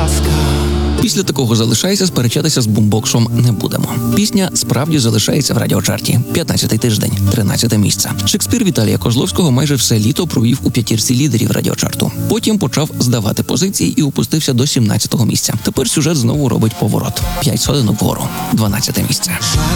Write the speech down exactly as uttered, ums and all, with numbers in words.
ласка. Після такого залишається, сперечатися з бумбоксом не будемо. Пісня справді залишається в радіочарті. п'ятнадцятий тиждень, тринадцяте місце. Шекспір Віталія Козловського майже все літо провів у п'ятірці лідерів радіочарту. Потім почав здавати позиції і опустився до сімнадцятого місця. Тепер сюжет знову робить поворот. П'ять сходинок вгору. дванадцяте місце.